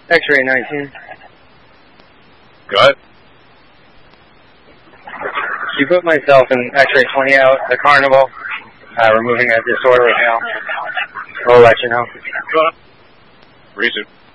X-ray 19. Go ahead. You put myself in X-ray 20 out the carnival, removing a disorderly male. We'll let you know. Reason.